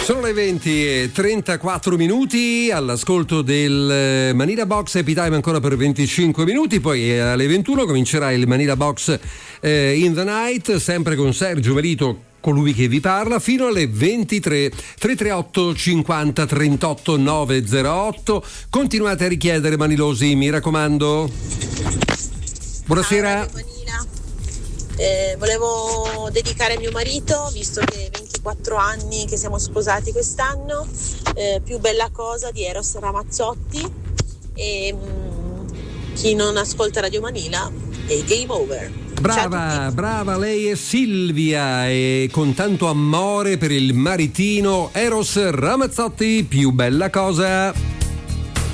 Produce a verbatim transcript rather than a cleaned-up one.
Sono le venti e trentaquattro minuti, all'ascolto del Manila Box, Happy Time ancora per venticinque minuti, poi alle ventuno comincerà il Manila Box eh, in the Night, sempre con Sergio Melito, colui che vi parla, fino alle ventitré. Tre tre otto cinquanta trentotto novecentotto. Continuate a richiedere, manilosi, mi raccomando. Buonasera. Ciao, Manila. Eh, volevo dedicare a mio marito, visto che ventiquattro anni che siamo sposati quest'anno, eh, Più bella cosa di Eros Ramazzotti, e mh, chi non ascolta Radio Manila è Game Over. Brava, brava, lei è Silvia, e con tanto amore per il maritino Eros Ramazzotti, Più bella cosa.